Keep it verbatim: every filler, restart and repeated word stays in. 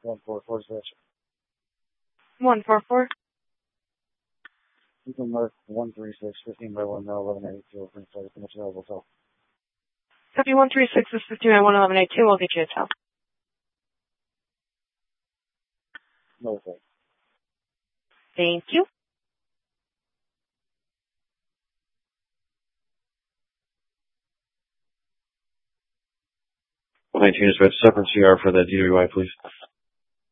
one four four six. one four four. Eagle Mark one three six, fifteen by one, eleven eighty-two, open flight, much available cell. Copy one three six is fifteen by one, eleven eighty-two. We'll get you a tell. No flight. Thank you. nineteen is red, separate C R for that D W I, please.